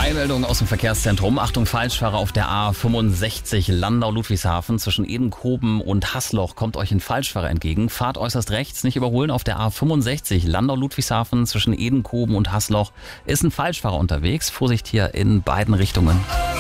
Eilmeldung aus dem Verkehrszentrum. Achtung, Falschfahrer auf der A65 Landau-Ludwigshafen. Zwischen Edenkoben und Haßloch kommt euch ein Falschfahrer entgegen. Fahrt äußerst rechts, nicht überholen. Auf der A65 Landau-Ludwigshafen zwischen Edenkoben und Haßloch ist ein Falschfahrer unterwegs. Vorsicht hier in beiden Richtungen.